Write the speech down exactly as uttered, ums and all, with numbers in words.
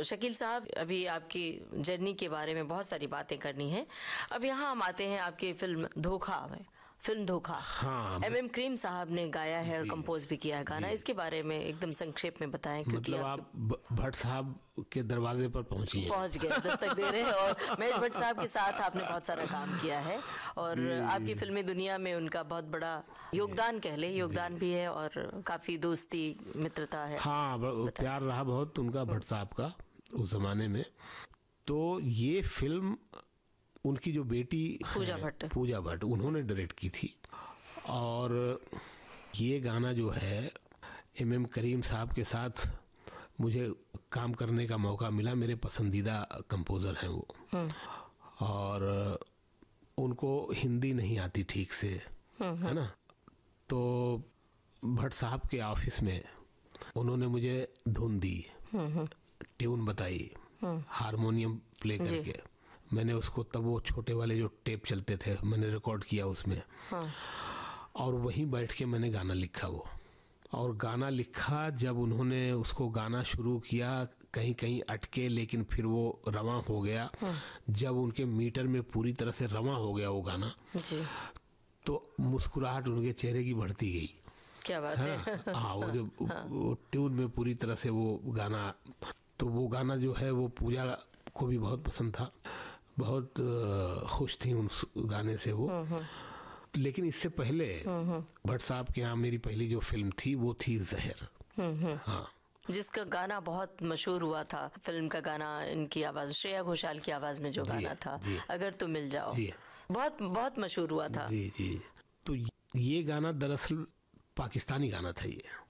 शकील साहब, अभी आपकी जर्नी के बारे में बहुत सारी बातें करनी है। अब यहाँ हम आते हैं आपकी फिल्म धोखा में। फिल्म धोखा हाँ, एम एम करीम साहब ने गाया है और कंपोज भी किया है गाना। इसके बारे में एकदम संक्षेप में बताएं, क्योंकि मतलब आप भट्ट साहब के दरवाजे पर पहुंची हैं। पहुंच गए, दस्तक दे रहे हैं। और महेश भट्ट साहब के साथ आपने बहुत सारा काम किया है और आपकी फिल्मी दुनिया में उनका बहुत बड़ा योगदान, कह ले योगदान भी है और काफी दोस्ती मित्रता है। हाँ, प्यार रहा बहुत उनका भट्ट साहब का उस जमाने में। तो ये फिल्म उनकी जो बेटी पूजा भट्ट पूजा भट्ट उन्होंने डायरेक्ट की थी। और ये गाना जो है एम एम करीम साहब के साथ मुझे काम करने का मौका मिला। मेरे पसंदीदा कंपोज़र हैं वो, और उनको हिंदी नहीं आती ठीक से, है ना। तो भट्ट साहब के ऑफिस में उन्होंने मुझे धुन दी, ट्यून बताई, हारमोनियम प्ले करके। मैंने उसको, तब वो छोटे वाले जो टेप चलते थे, मैंने रिकॉर्ड किया उसमें। हाँ। और वहीं बैठ के मैंने गाना लिखा वो। और गाना लिखा, जब उन्होंने उसको गाना शुरू किया, कहीं कहीं अटके, लेकिन फिर वो रवां हो गया। हाँ। जब उनके मीटर में पूरी तरह से रवां हो गया वो गाना जी, तो मुस्कुराहट उनके चेहरे की बढ़ती गई। क्या बात है। हाँ, वो जो हाँ। वो ट्यून में पूरी तरह से वो गाना, तो वो गाना जो है वो पूजा को भी बहुत पसंद था, बहुत खुश थी उस गाने से वो। लेकिन इससे पहले भट्ट साहब के यहाँ मेरी पहली जो फिल्म थी वो थी जहर। हाँ, जिसका गाना बहुत मशहूर हुआ था। फिल्म का गाना, इनकी आवाज, श्रेया घोषाल की आवाज में जो गाना था, अगर तुम मिल जाओ, बहुत बहुत मशहूर हुआ था। जी जी। तो ये गाना दरअसल पाकिस्तानी गाना था ये।